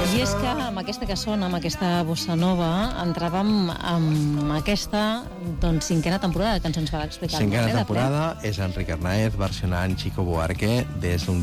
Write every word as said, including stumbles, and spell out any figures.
I és que amb aquesta que sona, amb aquesta bossa nova, entràvem amb aquesta doncs, cinquena temporada de Cançons per explicar. Cinquena temporada és Enric Arnaez versionant Chico Buarque des d'un